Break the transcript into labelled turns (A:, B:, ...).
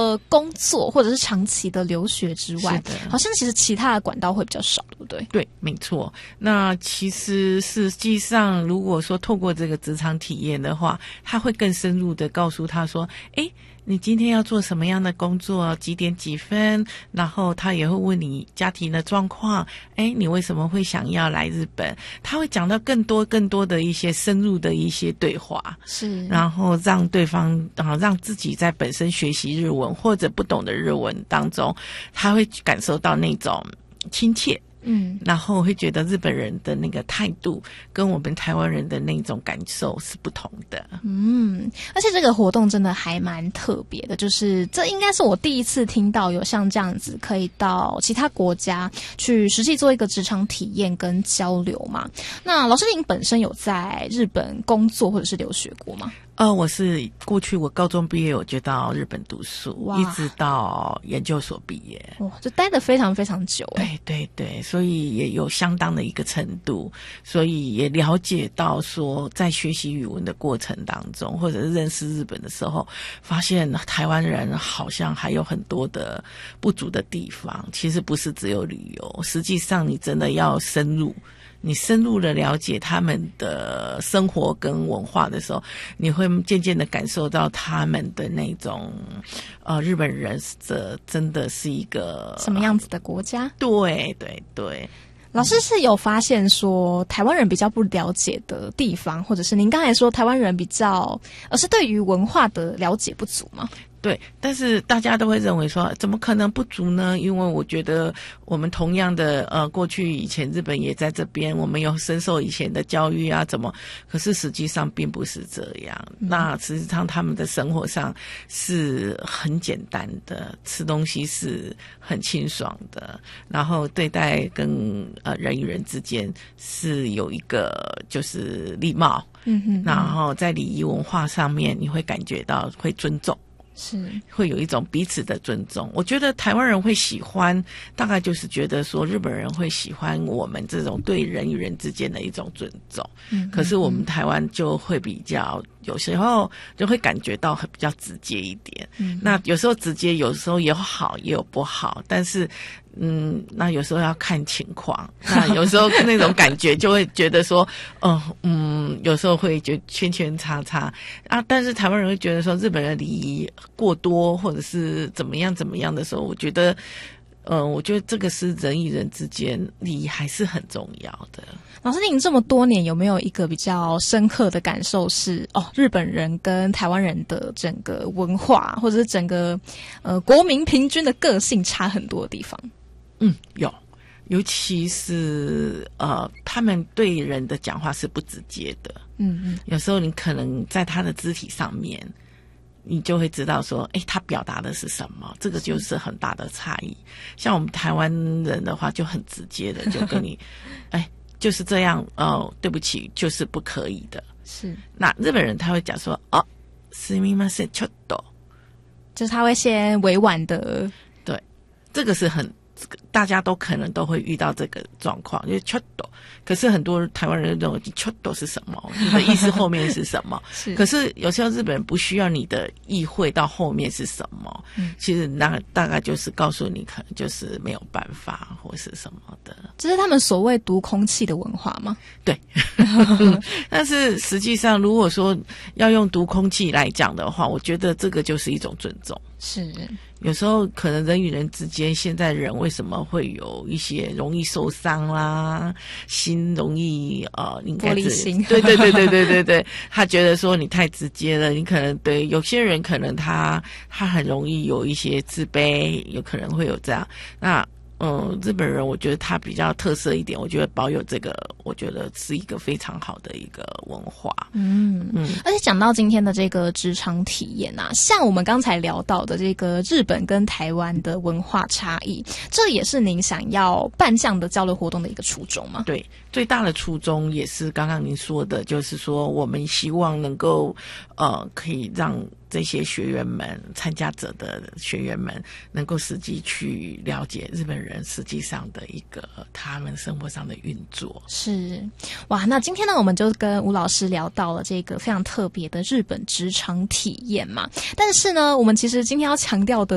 A: 了工作或者是长期的留学之外，好像其实其他的管道会比较少，对不对？
B: 对，没错。那其实实际上如果说透过这个职场体验的话，他会更深入的告诉他说，你今天要做什么样的工作，几点几分，然后他也会问你家庭的状况，你为什么会想要来日本，他会讲到更多的一些深入的一些对话，
A: 是，然
B: 后让对方让自己在本身学习日文或者不懂的日文当中，他会感受到那种亲切，然后会觉得日本人的那个态度跟我们台湾人的那种感受是不同的。
A: 而且这个活动真的还蛮特别的，就是这应该是我第一次听到有像这样子可以到其他国家去实际做一个职场体验跟交流嘛。那老师您本身有在日本工作或者是留学过吗？
B: 我是过去我高中毕业我就到日本读书，一直到研究所毕业。
A: 哇，就待得非常非常久。
B: 对，所以也有相当的一个程度，所以也了解到说在学习语文的过程当中，或者是认识日本的时候，发现台湾人好像还有很多的不足的地方，其实不是只有旅游，实际上你真的要深入的了解他们的生活跟文化的时候，你会渐渐的感受到他们的那种日本人真的是一个
A: 什么样子的国家。
B: 对，
A: 老师是有发现说台湾人比较不了解的地方，或者是您刚才说台湾人比较是对于文化的了解不足吗？
B: 对，但是大家都会认为说怎么可能不足呢？因为我觉得我们同样的过去以前日本也在这边，我们有深受以前的教育啊可是实际上并不是这样。那实际上他们的生活上是很简单的，吃东西是很清爽的，然后对待跟人与人之间是有一个就是礼貌，然后在礼仪文化上面你会感觉到会尊重，是会有一种彼此的尊重。我觉得台湾人会喜欢，大概就是觉得说日本人会喜欢我们这种对人与人之间的一种尊重。可是我们台湾就会比较有时候就会感觉到比较直接一点。那有时候直接，有时候有好也有不好，但是那有时候要看情况。那有时候那种感觉就会觉得说有时候会觉得圈叉叉啊，但是台湾人会觉得说日本人礼仪过多或者是怎么样的时候，我觉得这个是人与人之间礼仪还是很重要的。
A: 老师，您这么多年有没有一个比较深刻的感受是日本人跟台湾人的整个文化或者是整个国民平均的个性差很多的地方？
B: 有，尤其是他们对人的讲话是不直接的。有时候你可能在他的肢体上面你就会知道说他表达的是什么，这个就是很大的差异。像我们台湾人的话就很直接的就跟你就是这样对不起，就是不可以的。是，那日本人他会讲说すみませんちょっと，
A: 就是他会先委婉的。
B: 对，这个是大家都可能都会遇到这个状况，就是ちょっと。可是很多台湾人认为ちょっと是什么，你的意思后面是什么？是。可是有时候日本人不需要你的意会到后面是什么，其实那大概就是告诉你可能就是没有办法或是什么的。
A: 这是他们所谓读空气的文化吗？
B: 对。但是实际上如果说要用读空气来讲的话，我觉得这个就是一种尊重。是。有时候可能人与人之间，现在人为什么会有一些容易受伤啦，心容易
A: 玻璃心，
B: 对，他觉得说你太直接了，你可能对有些人可能他很容易有一些自卑，有可能会有这样。那日本人我觉得他比较特色一点，我觉得保有这个，我觉得是一个非常好的一个文化。
A: 而且讲到今天的这个职场体验啊，像我们刚才聊到的这个日本跟台湾的文化差异，这也是您想要办这样的交流活动的一个初衷吗？
B: 对，最大的初衷也是刚刚您说的，就是说我们希望能够可以让这些学员们参加者的学员们能够实际去了解日本人实际上的一个他们生活上的运作。
A: 是，哇，那今天呢我们就跟吴老师聊到了这个非常特别的日本职场体验嘛，但是呢我们其实今天要强调的